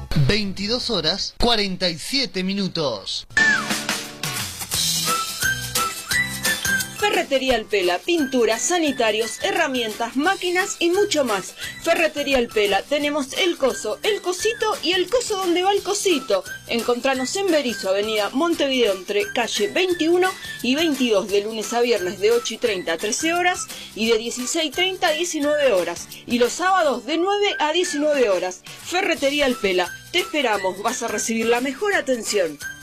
22 horas 47 minutos. Ferretería El Pela, pinturas, sanitarios, herramientas, máquinas y mucho más. Ferretería El Pela, tenemos el coso, el cosito y el coso donde va el cosito. Encontranos en Berisso, avenida Montevideo, entre calle 21 y 22, de lunes a viernes de 8:30 a 13 horas y de 16:30 a 19 horas. Y los sábados de 9 a 19 horas. Ferretería El Pela, te esperamos, vas a recibir la mejor atención.